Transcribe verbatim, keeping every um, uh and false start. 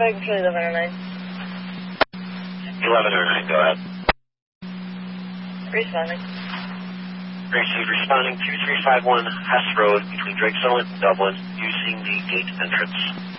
five control eleven oh nine. eleven oh nine, go ahead. Responding. Received, responding two three five one Hess Road between Drake Summit and Dublin using the gate entrance.